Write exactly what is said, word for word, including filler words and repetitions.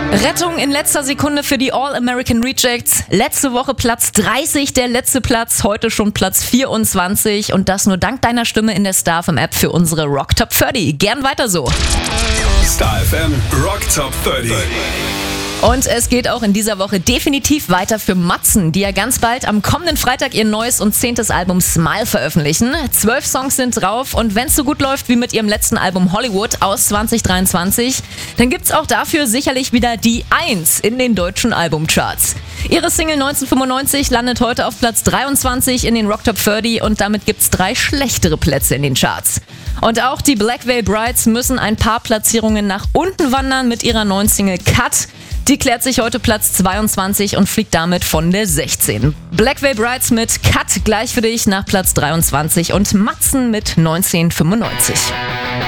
Rettung in letzter Sekunde für die All-American Rejects. Letzte Woche Platz dreißig, der letzte Platz, heute schon Platz vierundzwanzig und das nur dank deiner Stimme in der Star F M App für unsere Rock Top dreißig. Gern weiter so. Star F M Rock Top dreißig. Und es geht auch in dieser Woche definitiv weiter für Matzen, die ja ganz bald am kommenden Freitag ihr neues und zehntes Album Smile veröffentlichen. Zwölf Songs sind drauf und wenn es so gut läuft wie mit ihrem letzten Album Hollywood aus zwanzig dreiundzwanzig, dann gibt's auch dafür sicherlich wieder die Eins in den deutschen Albumcharts. Ihre Single neunzehnhundertfünfundneunzig landet heute auf Platz dreiundzwanzig in den Rock Top dreißig und damit gibt's drei schlechtere Plätze in den Charts. Und auch die Black Veil Brides müssen ein paar Platzierungen nach unten wandern mit ihrer neuen Single Cut. Die klärt sich heute Platz zweiundzwanzig und fliegt damit von der sechzehn. Black Veil Brides mit Cut gleich für dich nach Platz dreiundzwanzig und Matzen mit neunzehnhundertfünfundneunzig.